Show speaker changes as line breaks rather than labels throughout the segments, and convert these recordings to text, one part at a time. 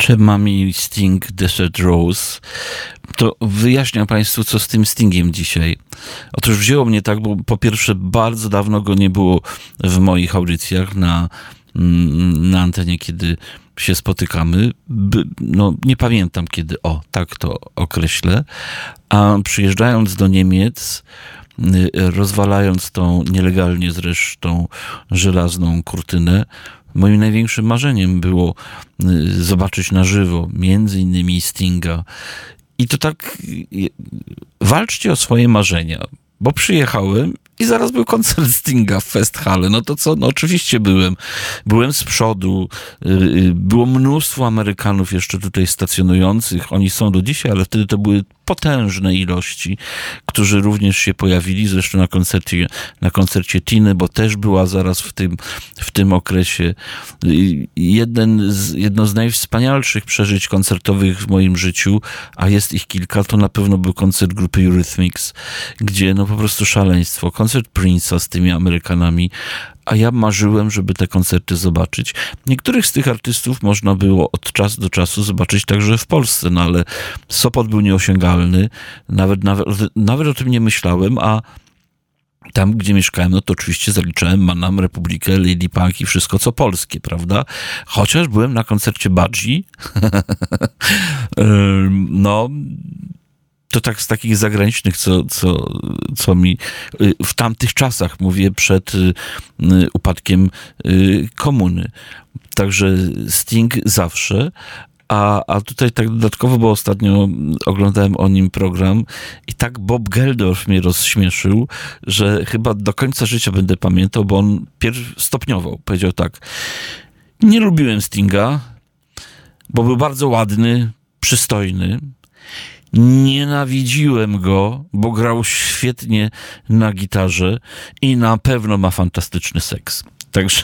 Mami Sting Desert Rose, to wyjaśniam Państwu, co z tym Stingiem dzisiaj. Otóż wzięło mnie tak, bo po pierwsze bardzo dawno go nie było w moich audycjach na antenie, kiedy się spotykamy. No, nie pamiętam kiedy, tak to określę. A przyjeżdżając do Niemiec, rozwalając tą nielegalnie zresztą żelazną kurtynę, moim największym marzeniem było zobaczyć na żywo między innymi Stinga. I to tak, walczcie o swoje marzenia, bo przyjechałem i zaraz był koncert Stinga w Festhalle. No to co? No oczywiście byłem z przodu. Było mnóstwo Amerykanów jeszcze tutaj stacjonujących. Oni są do dzisiaj, ale wtedy to były potężne ilości, którzy również się pojawili. Zresztą na koncercie Tiny, bo też była zaraz w tym okresie. Jedno z najwspanialszych przeżyć koncertowych w moim życiu, a jest ich kilka, to na pewno był koncert grupy Eurythmics, gdzie no po prostu szaleństwo. Koncert Prince'a z tymi Amerykanami, a ja marzyłem, żeby te koncerty zobaczyć. Niektórych z tych artystów można było od czasu do czasu zobaczyć także w Polsce, no ale Sopot był nieosiągalny, nawet o tym nie myślałem, a tam, gdzie mieszkałem, no to oczywiście zaliczałem Manam, Republikę, Lady Punk i wszystko, co polskie, prawda? Chociaż byłem na koncercie Budgie, no to tak z takich zagranicznych, co mi w tamtych czasach, mówię, przed upadkiem komuny. Także Sting zawsze. A tutaj tak dodatkowo, bo ostatnio oglądałem o nim program i tak Bob Geldof mnie rozśmieszył, że chyba do końca życia będę pamiętał, bo on stopniował. Powiedział tak: nie lubiłem Stinga, bo był bardzo ładny, przystojny. Nienawidziłem go, bo grał świetnie na gitarze i na pewno ma fantastyczny seks. Także,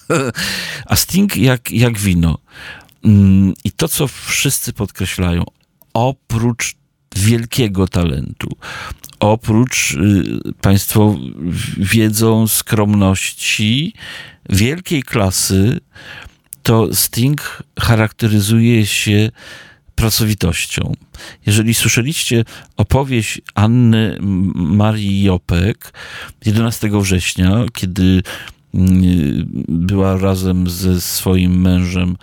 a Sting jak wino. I to, co wszyscy podkreślają, oprócz wielkiego talentu, oprócz, Państwo wiedzą, skromności, wielkiej klasy, to Sting charakteryzuje się pracowitością. Jeżeli słyszeliście opowieść Anny Marii Jopek 11 września, kiedy była razem ze swoim mężem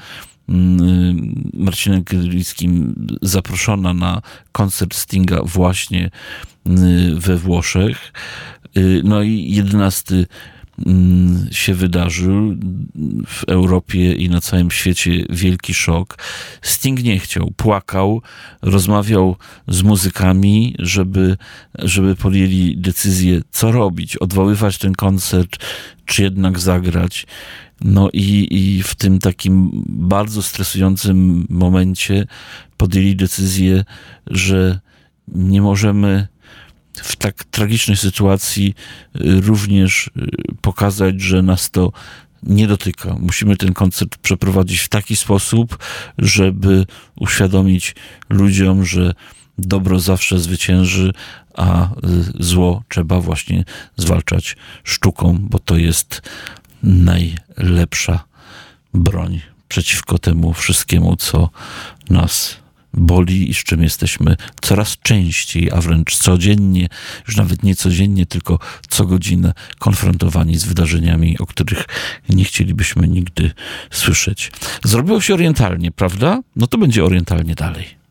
Marcinem Kierwińskim zaproszona na koncert Stinga właśnie we Włoszech. No i 11 się wydarzył w Europie i na całym świecie wielki szok. Sting nie chciał, płakał, rozmawiał z muzykami, żeby podjęli decyzję, co robić, odwoływać ten koncert, czy jednak zagrać. No i w tym takim bardzo stresującym momencie podjęli decyzję, że nie możemy w tak tragicznej sytuacji również pokazać, że nas to nie dotyka. Musimy ten koncert przeprowadzić w taki sposób, żeby uświadomić ludziom, że dobro zawsze zwycięży, a zło trzeba właśnie zwalczać sztuką, bo to jest najlepsza broń przeciwko temu wszystkiemu, co nas boli i z czym jesteśmy coraz częściej, a wręcz codziennie, już nawet nie codziennie, tylko co godzinę konfrontowani z wydarzeniami, o których nie chcielibyśmy nigdy słyszeć. Zrobiło się orientalnie, prawda? No to będzie orientalnie dalej.